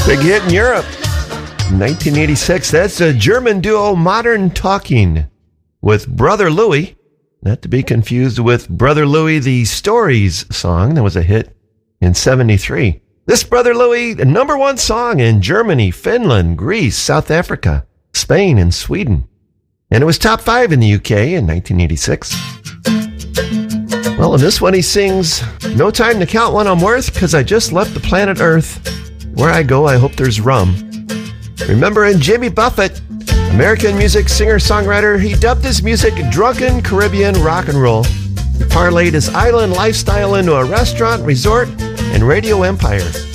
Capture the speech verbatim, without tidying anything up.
Big hit in Europe. nineteen eighty-six, that's a German duo Modern Talking with Brother Louie. Not to be confused with Brother Louie, the Stories song that was a hit in seventy-three. This Brother Louie, the number one song in Germany, Finland, Greece, South Africa, Spain, and Sweden. And it was top five in the U K in nineteen eighty-six. Well, in this one he sings, "No time to count what I'm worth, 'cause I just left the planet Earth. Where I go, I hope there's rum." Remembering Jimmy Buffett, American music singer-songwriter, he dubbed his music drunken Caribbean rock and roll. He parlayed his island lifestyle into a restaurant, resort, and radio empire.